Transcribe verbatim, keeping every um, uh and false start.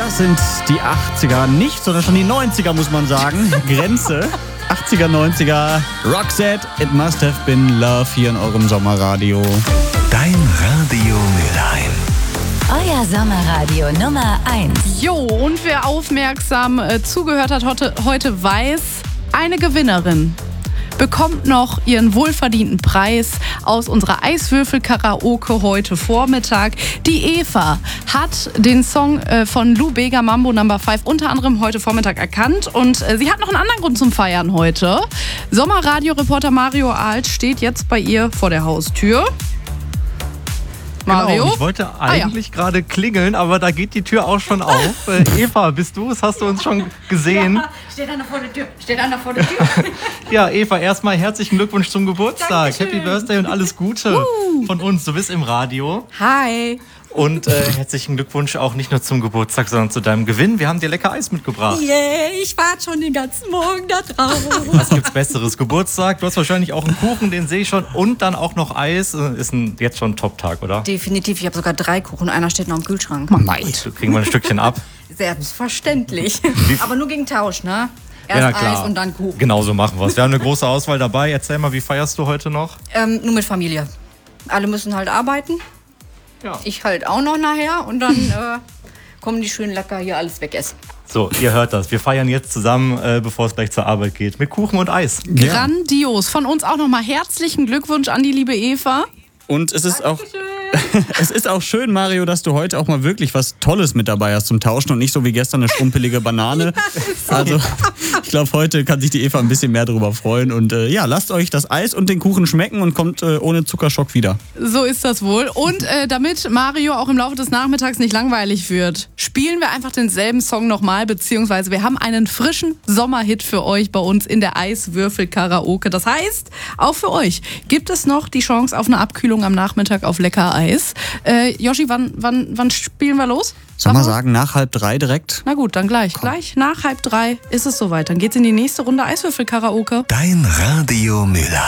Das sind die achtziger, nicht, sondern schon die neunziger, muss man sagen. Grenze. achtziger, neunziger. Roxette, It Must Have Been Love hier in eurem Sommerradio. Dein Radio Mülheim. Euer Sommerradio Nummer eins. Jo, und wer aufmerksam äh, zugehört hat heute, heute weiß, eine Gewinnerin bekommt noch ihren wohlverdienten Preis aus unserer Eiswürfel-Karaoke heute Vormittag. Die Eva hat den Song äh, von Lou Bega, Mambo Number fünf, unter anderem heute Vormittag erkannt. Und äh, sie hat noch einen anderen Grund zum Feiern heute. Sommerradio-Reporter Mario Alt steht jetzt bei ihr vor der Haustür. Mario? Genau, ich wollte eigentlich ah, ja. gerade klingeln, aber da geht die Tür auch schon auf. Äh, Eva, bist du es? Hast du uns schon gesehen? Ja, steht einer vor der Tür. Steht einer vor der Tür. Ja, Eva, erstmal herzlichen Glückwunsch zum Geburtstag. Dankeschön. Happy Birthday und alles Gute uh. von uns. Du bist im Radio. Hi. Und äh, herzlichen Glückwunsch auch nicht nur zum Geburtstag, sondern zu deinem Gewinn. Wir haben dir lecker Eis mitgebracht. Yeah, ich warte schon den ganzen Morgen da drauf. Was gibt's Besseres? Geburtstag, du hast wahrscheinlich auch einen Kuchen, den sehe ich schon. Und dann auch noch Eis. Ist ein, jetzt schon ein Top-Tag, oder? Definitiv, ich habe sogar drei Kuchen. Einer steht noch im Kühlschrank. Meid. Kriegen wir ein Stückchen ab. Selbstverständlich. Aber nur gegen Tausch, ne? Erst Ja, klar. Eis und dann Kuchen. Genau so machen wir es. Wir haben eine große Auswahl dabei. Erzähl mal, wie feierst du heute noch? Ähm, nur mit Familie. Alle müssen halt arbeiten. Ja. Ich halt auch noch nachher. Und dann äh, kommen die schön lecker hier alles wegessen. So, ihr hört das. Wir feiern jetzt zusammen, äh, bevor es gleich zur Arbeit geht, mit Kuchen und Eis. Ja. Grandios. Von uns auch nochmal herzlichen Glückwunsch an die liebe Eva. Und es ist auch... Es ist auch schön, Mario, dass du heute auch mal wirklich was Tolles mit dabei hast zum Tauschen und nicht so wie gestern eine schrumpelige Banane. Ja, also ich glaube, heute kann sich die Eva ein bisschen mehr darüber freuen. Und äh, ja, lasst euch das Eis und den Kuchen schmecken und kommt äh, ohne Zuckerschock wieder. So ist das wohl. Und äh, damit Mario auch im Laufe des Nachmittags nicht langweilig wird, spielen wir einfach denselben Song nochmal, beziehungsweise wir haben einen frischen Sommerhit für euch bei uns in der Eiswürfel-Karaoke. Das heißt, auch für euch gibt es noch die Chance auf eine Abkühlung am Nachmittag auf lecker Eis. Äh, Joshi, wann, wann, wann spielen wir los? Soll man sagen, nach halb drei direkt? Na gut, dann gleich. Komm. Gleich nach halb drei ist es soweit. Dann geht's in die nächste Runde Eiswürfel-Karaoke. Dein Radio Mülheim.